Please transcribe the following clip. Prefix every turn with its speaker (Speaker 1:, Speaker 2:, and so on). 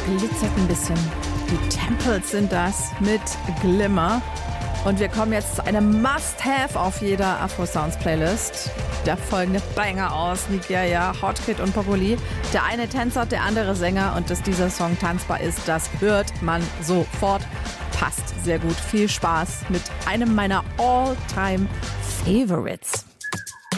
Speaker 1: glitzert ein bisschen. Die Temples sind das mit Glimmer. Und wir kommen jetzt zu einem Must-Have auf jeder Afro-Sounds-Playlist. Der folgende Banger aus Nigeria, Hotkid und Populi. Der eine Tänzer, der andere Sänger. Und dass dieser Song tanzbar ist, das hört man sofort. Passt sehr gut. Viel Spaß mit einem meiner All-Time-Favorites.